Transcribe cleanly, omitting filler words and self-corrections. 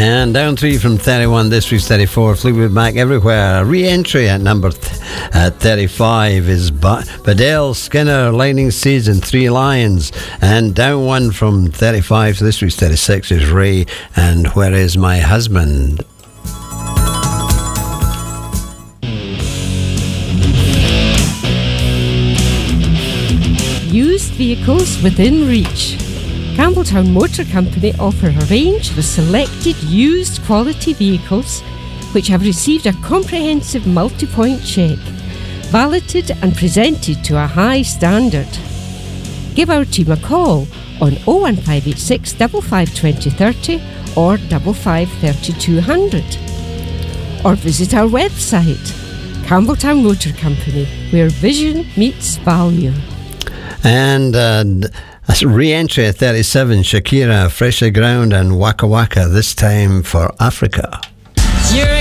And down 3 from 31, this week's 34, Fleetwood Mac Everywhere. Re-entry at number at 35 is Badell, Skinner, Lightning Seeds and Three Lions. And down 1 from 35 to this week's 36 is Ray and Where Is My Husband? Used vehicles within reach. Campbelltown Motor Company offer a range of selected used quality vehicles which have received a comprehensive multi-point check, validated and presented to a high standard. Give our team a call on 01586 55 2030 or 55 3200, or visit our website, Campbelltown Motor Company, where vision meets value. And re-entry at 37, Shakira, Freshly Ground and Waka Waka, this time for Africa.